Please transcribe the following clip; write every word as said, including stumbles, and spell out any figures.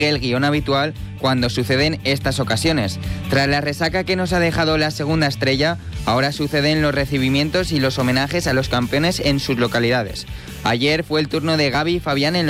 el guión habitual cuando suceden estas ocasiones. Tras la resaca que nos ha dejado la segunda estrella, ahora suceden los recibimientos y los homenajes a los campeones en sus localidades. Ayer fue el turno de Gaby y Fabián en